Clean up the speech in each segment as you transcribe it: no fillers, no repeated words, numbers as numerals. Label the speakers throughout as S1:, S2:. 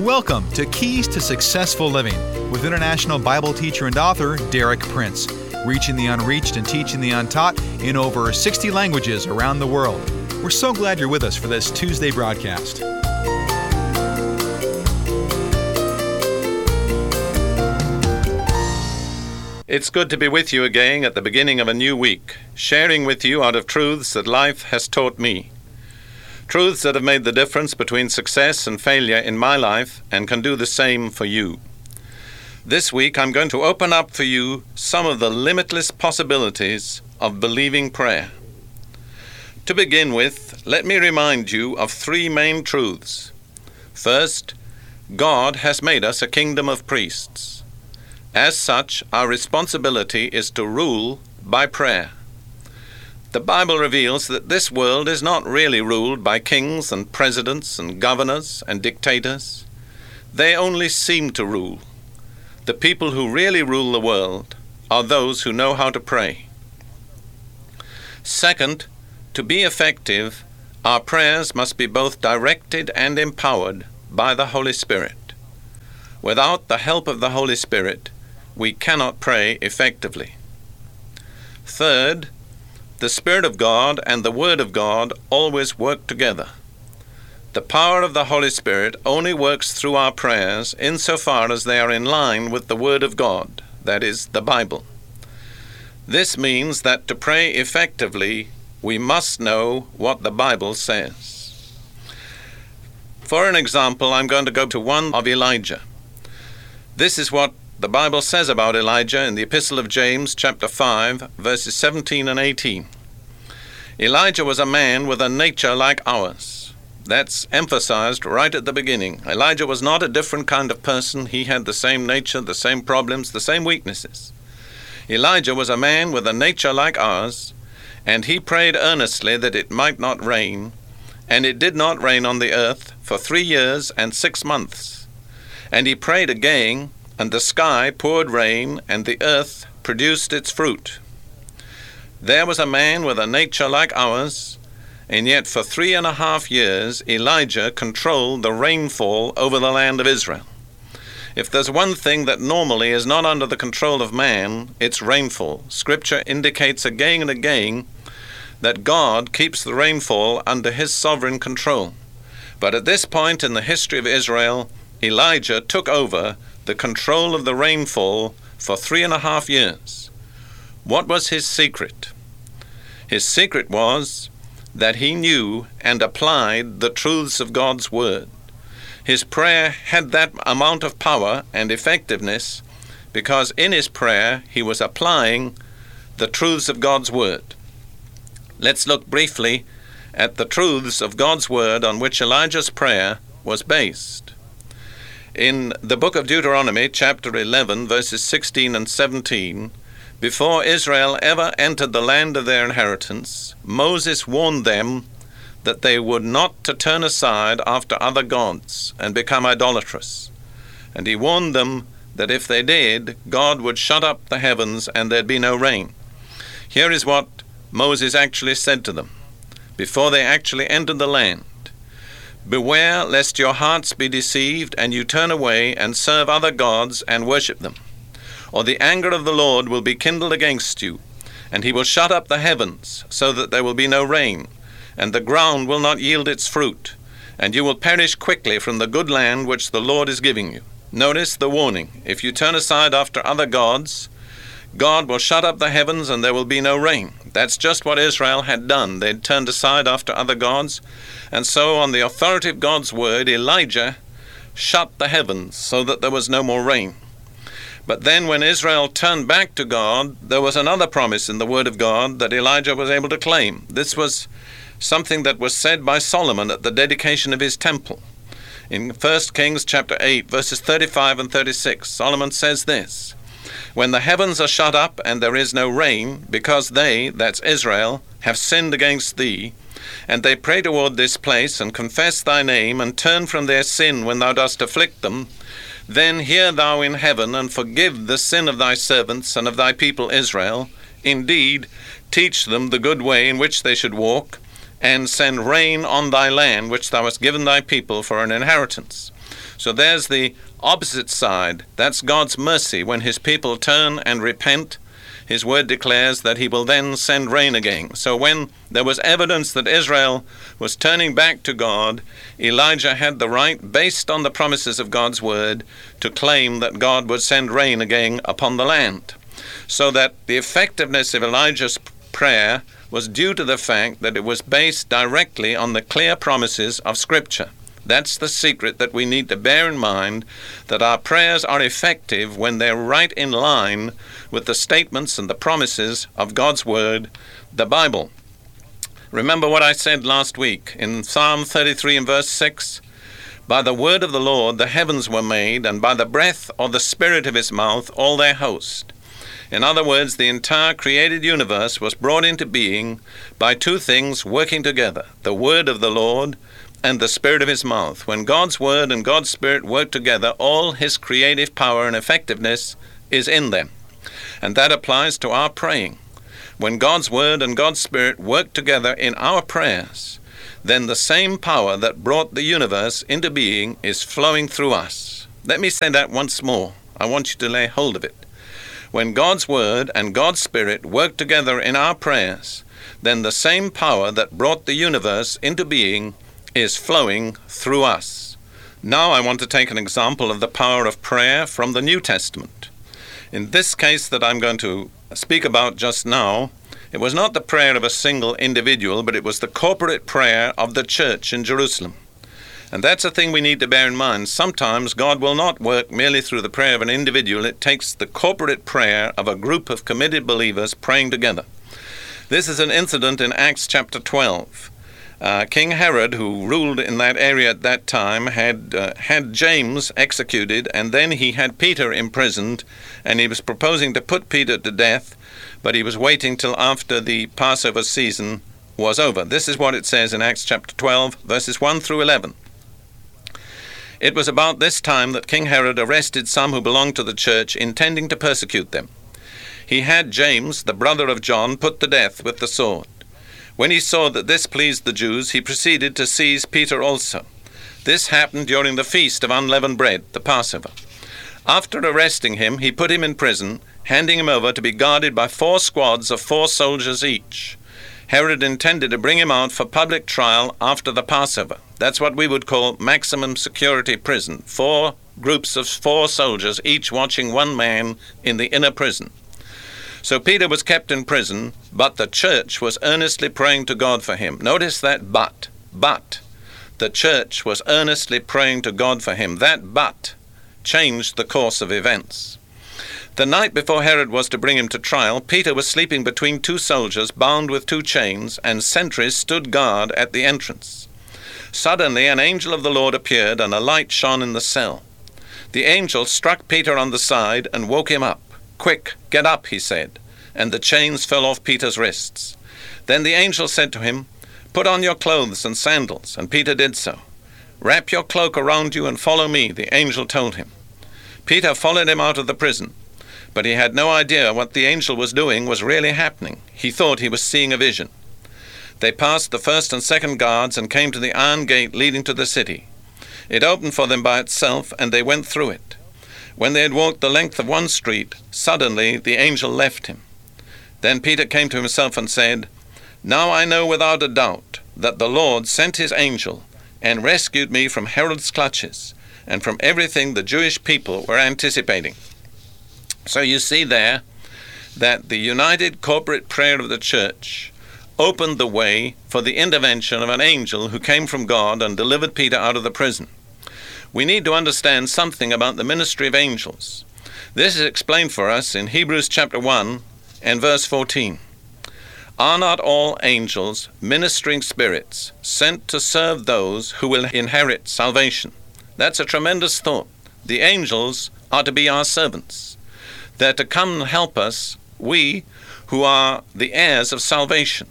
S1: Welcome to Keys to Successful Living with international Bible teacher and author Derek Prince, reaching the unreached and teaching the untaught in over 60 languages around the world. We're so glad you're with us for this Tuesday broadcast.
S2: It's good to be with you again at the beginning of a new week, sharing with you out of truths that life has taught me. Truths that have made the difference between success and failure in my life and can do the same for you. This week I'm going to open up for you some of the limitless possibilities of believing prayer. To begin with, let me remind you of three main truths. First, God has made us a kingdom of priests. As such, our responsibility is to rule by prayer. The Bible reveals that this world is not really ruled by kings and presidents and governors and dictators. They only seem to rule. The people who really rule the world are those who know how to pray. Second, to be effective, our prayers must be both directed and empowered by the Holy Spirit. Without the help of the Holy Spirit, we cannot pray effectively. Third, the Spirit of God and the Word of God always work together. The power of the Holy Spirit only works through our prayers insofar as they are in line with the Word of God, that is, the Bible. This means that to pray effectively, we must know what the Bible says. For an example, I'm going to go to one of Elijah. This is what the Bible says about Elijah in the Epistle of James, chapter 5, verses 17 and 18. Elijah was a man with a nature like ours. That's emphasized right at the beginning. Elijah was not a different kind of person. He had the same nature, the same problems, the same weaknesses. Elijah was a man with a nature like ours, and he prayed earnestly that it might not rain, and it did not rain on the earth for 3 years and 6 months. And he prayed again, and the sky poured rain, and the earth produced its fruit. There was a man with a nature like ours, and yet for 3.5 years Elijah controlled the rainfall over the land of Israel. If there's one thing that normally is not under the control of man, it's rainfall. Scripture indicates again and again that God keeps the rainfall under his sovereign control. But at this point in the history of Israel, Elijah took over the control of the rainfall for 3.5 years. What was his secret? His secret was that he knew and applied the truths of God's Word. His prayer had that amount of power and effectiveness because in his prayer he was applying the truths of God's Word. Let's look briefly at the truths of God's Word on which Elijah's prayer was based. In the book of Deuteronomy, chapter 11, verses 16 and 17, before Israel ever entered the land of their inheritance, Moses warned them that they would not to turn aside after other gods and become idolatrous. And he warned them that if they did, God would shut up the heavens and there'd be no rain. Here is what Moses actually said to them before they actually entered the land. Beware lest your hearts be deceived and you turn away and serve other gods and worship them. Or the anger of the Lord will be kindled against you, and he will shut up the heavens so that there will be no rain, and the ground will not yield its fruit, and you will perish quickly from the good land which the Lord is giving you. Notice the warning. If you turn aside after other gods, God will shut up the heavens and there will be no rain. That's just what Israel had done. They'd turned aside after other gods. And so on the authority of God's Word, Elijah shut the heavens so that there was no more rain. But then when Israel turned back to God, there was another promise in the Word of God that Elijah was able to claim. This was something that was said by Solomon at the dedication of his temple. In 1 Kings chapter 8, verses 35 and 36, Solomon says this: When the heavens are shut up and there is no rain, because they, that's Israel, have sinned against thee, and they pray toward this place and confess thy name and turn from their sin when thou dost afflict them, then hear thou in heaven and forgive the sin of thy servants and of thy people Israel. Indeed, teach them the good way in which they should walk, and send rain on thy land, which thou hast given thy people for an inheritance. So there's the opposite side. That's God's mercy. When his people turn and repent, his word declares that he will then send rain again. So when there was evidence that Israel was turning back to God, Elijah had the right, based on the promises of God's word, to claim that God would send rain again upon the land. So that the effectiveness of Elijah's prayer was due to the fact that it was based directly on the clear promises of Scripture. That's the secret that we need to bear in mind, that our prayers are effective when they're right in line with the statements and the promises of God's Word, the Bible. Remember what I said last week in Psalm 33 and verse 6? By the word of the Lord the heavens were made, and by the breath or the spirit of his mouth all their host. In other words, the entire created universe was brought into being by two things working together, the word of the Lord and the spirit of his mouth. When God's word and God's spirit work together, all his creative power and effectiveness is in them. And that applies to our praying. When God's word and God's spirit work together in our prayers, then the same power that brought the universe into being is flowing through us. Let me say that once more. I want you to lay hold of it. When God's word and God's spirit work together in our prayers, then the same power that brought the universe into being is flowing through us. Now I want to take an example of the power of prayer from the New Testament. In this case that I'm going to speak about just now, it was not the prayer of a single individual, but it was the corporate prayer of the church in Jerusalem. And that's a thing we need to bear in mind. Sometimes God will not work merely through the prayer of an individual. It takes the corporate prayer of a group of committed believers praying together. This is an incident in Acts chapter 12. King Herod, who ruled in that area at that time, had James executed, and then he had Peter imprisoned, and he was proposing to put Peter to death, but he was waiting till after the Passover season was over. This is what it says in Acts chapter 12, verses 1 through 11. It was about this time that King Herod arrested some who belonged to the church, intending to persecute them. He had James, the brother of John, put to death with the sword. When he saw that this pleased the Jews, he proceeded to seize Peter also. This happened during the feast of unleavened bread, the Passover. After arresting him, he put him in prison, handing him over to be guarded by 4 squads of 4 soldiers each. Herod intended to bring him out for public trial after the Passover. That's what we would call maximum security prison. 4 groups of 4 soldiers, each watching one man in the inner prison. So Peter was kept in prison, but the church was earnestly praying to God for him. Notice that but. The church was earnestly praying to God for him. That but changed the course of events. The night before Herod was to bring him to trial, Peter was sleeping between 2 soldiers bound with 2 chains, and sentries stood guard at the entrance. Suddenly an angel of the Lord appeared, and a light shone in the cell. The angel struck Peter on the side and woke him up. "Quick, get up," he said, and the chains fell off Peter's wrists. Then the angel said to him, "Put on your clothes and sandals," and Peter did so. "Wrap your cloak around you and follow me," the angel told him. Peter followed him out of the prison, but he had no idea what the angel was doing was really happening. He thought he was seeing a vision. They passed the first and second guards and came to the iron gate leading to the city. It opened for them by itself, and they went through it. When they had walked the length of one street, suddenly the angel left him. Then Peter came to himself and said, "Now I know without a doubt that the Lord sent his angel and rescued me from Herod's clutches and from everything the Jewish people were anticipating." So you see there that the united corporate prayer of the church opened the way for the intervention of an angel who came from God and delivered Peter out of the prison. We need to understand something about the ministry of angels. This is explained for us in Hebrews chapter 1 and verse 14. "Are not all angels ministering spirits sent to serve those who will inherit salvation?" That's a tremendous thought. The angels are to be our servants. They're to come and help us, we who are the heirs of salvation.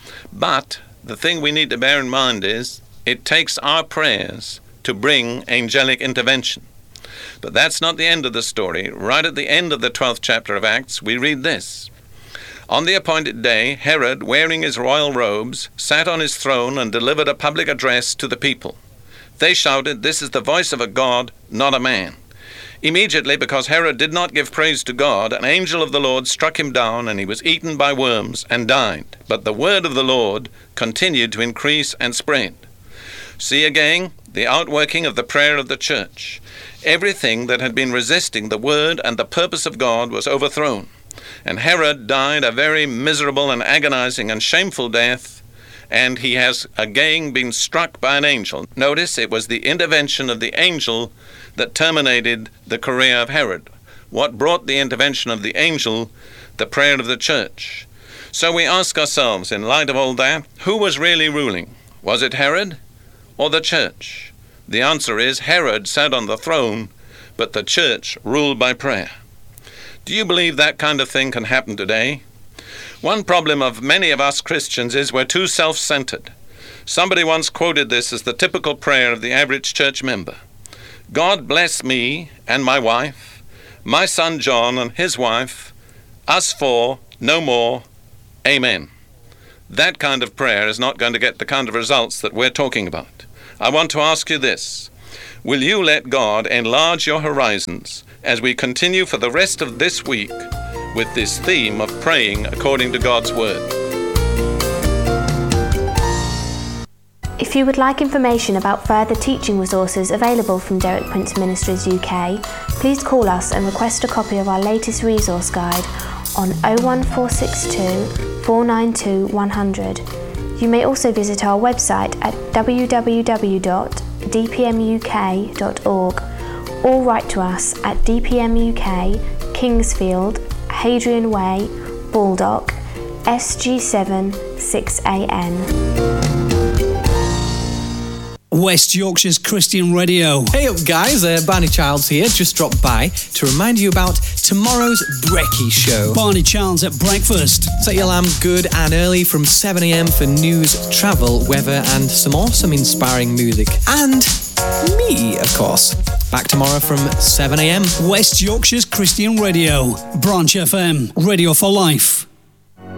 S2: But the thing we need to bear in mind is it takes our prayers to bring angelic intervention. But that's not the end of the story. Right at the end of the 12th chapter of Acts, we read this. On the appointed day, Herod, wearing his royal robes, sat on his throne and delivered a public address to the people. They shouted, "This is the voice of a God, not a man." Immediately, because Herod did not give praise to God, an angel of the Lord struck him down, and he was eaten by worms and died. But the word of the Lord continued to increase and spread. See again the outworking of the prayer of the church. Everything that had been resisting the word and the purpose of God was overthrown. And Herod died a very miserable and agonizing and shameful death, and he has again been struck by an angel. Notice it was the intervention of the angel that terminated the career of Herod. What brought the intervention of the angel? The prayer of the church. So we ask ourselves, in light of all that, who was really ruling? Was it Herod or the church? The answer is Herod sat on the throne, but the church ruled by prayer. Do you believe that kind of thing can happen today? One problem of many of us Christians is we're too self-centered. Somebody once quoted this as the typical prayer of the average church member. God bless me and my wife, my son John and his wife, us four, no more, amen. That kind of prayer is not going to get the kind of results that we're talking about. I want to ask you this. Will you let God enlarge your horizons as we continue for the rest of this week with this theme of praying according to God's Word?
S3: If you would like information about further teaching resources available from Derek Prince Ministries UK, please call us and request a copy of our latest resource guide on 01462 492 100. You may also visit our website at www.dpmuk.org or write to us at DPM UK, Kingsfield, Hadrian Way, Baldock, SG7 6AN.
S4: West Yorkshire's Christian Radio.
S5: Hey up guys, Barney Childs here, just dropped by to remind you about tomorrow's Brekkie Show.
S4: Barney Childs at breakfast.
S5: Set your alarm good and early from 7 a.m. for news, travel, weather and some awesome inspiring music. And me, of course. Back tomorrow from 7 a.m.
S4: West Yorkshire's Christian Radio. Branch FM. Radio for life.